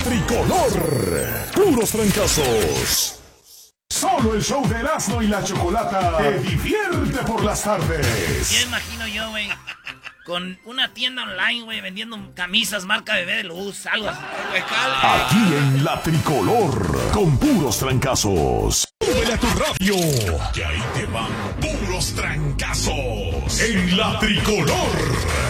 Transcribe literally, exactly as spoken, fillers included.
tricolor. Puros trancazos. Solo el show de Erasmo y la Chocolata te divierte por las tardes. Ya imagino yo, güey, con una tienda online, güey, vendiendo camisas marca Bebé de Luz, algo así. Aquí en la tricolor, con puros trancazos. Súbele a tu radio, que ahí te van puros trancazos. En la tricolor.